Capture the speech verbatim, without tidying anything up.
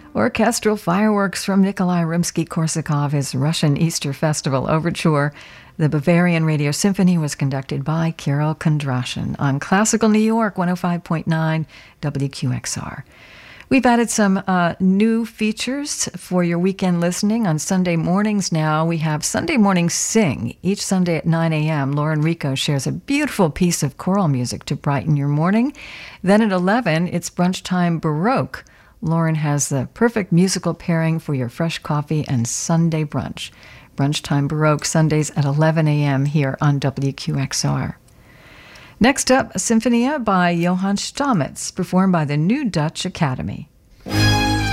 Orchestral fireworks from Nikolai Rimsky-Korsakov, his Russian Easter Festival Overture. The Bavarian Radio Symphony was conducted by Kirill Kondrashin on Classical New York, one oh five point nine W Q X R. We've added some uh, new features for your weekend listening. On Sunday mornings now, we have Sunday Morning Sing. Each Sunday at nine a.m., Lauren Rico shares a beautiful piece of choral music to brighten your morning. Then at eleven, it's Brunch Time Baroque. Lauren has the perfect musical pairing for your fresh coffee and Sunday brunch. Brunch Time Baroque, Sundays at eleven a.m. here on W Q X R. Next up, Sinfonia by Johann Stamitz, performed by the New Dutch Academy.